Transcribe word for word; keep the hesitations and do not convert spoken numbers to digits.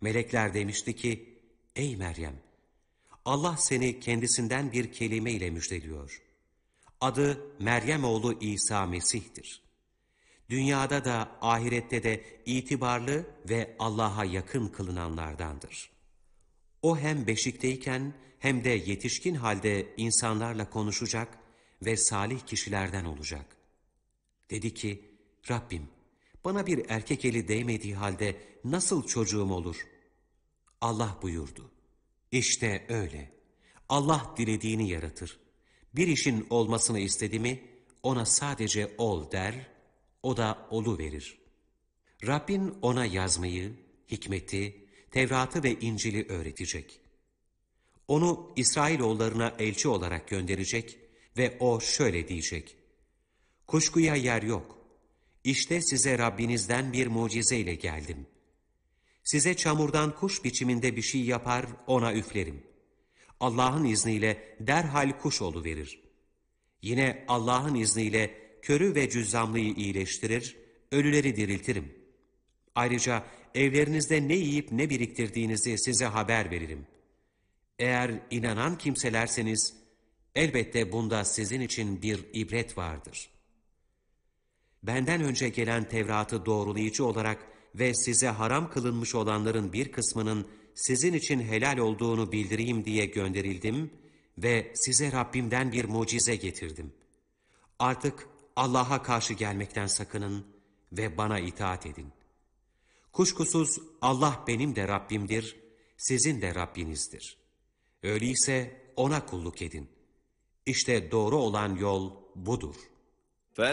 Melekler demişti ki, ey Meryem, Allah seni kendisinden bir kelime ile müjdeliyor. Adı Meryem oğlu İsa Mesih'tir. Dünyada da ahirette de itibarlı ve Allah'a yakın kılınanlardandır. O hem beşikteyken hem de yetişkin halde insanlarla konuşacak ve salih kişilerden olacak. Dedi ki, Rabbim, bana bir erkek eli değmediği halde nasıl çocuğum olur? Allah buyurdu, İşte öyle. Allah dilediğini yaratır. Bir işin olmasını istedi mi, ona sadece ol der, o da oluverir. Rabbin ona yazmayı, hikmeti, Tevrat'ı ve İncil'i öğretecek. Onu İsrailoğullarına elçi olarak gönderecek ve o şöyle diyecek: Kuşkuya yer yok. İşte size Rabbinizden bir mucizeyle geldim. Size çamurdan kuş biçiminde bir şey yapar, ona üflerim. Allah'ın izniyle derhal kuş oluverir. Yine Allah'ın izniyle körü ve cüzzamlıyı iyileştirir, ölüleri diriltirim. Ayrıca evlerinizde ne yiyip ne biriktirdiğinizi size haber veririm. Eğer inanan kimselerseniz, elbette bunda sizin için bir ibret vardır. Benden önce gelen Tevrat'ı doğrulayıcı olarak ve size haram kılınmış olanların bir kısmının sizin için helal olduğunu bildireyim diye gönderildim ve size Rabbimden bir mucize getirdim. Artık Allah'a karşı gelmekten sakının ve bana itaat edin. Kuşkusuz Allah benim de Rabbimdir, sizin de Rabbinizdir. Öyleyse ona kulluk edin. İşte doğru olan yol budur.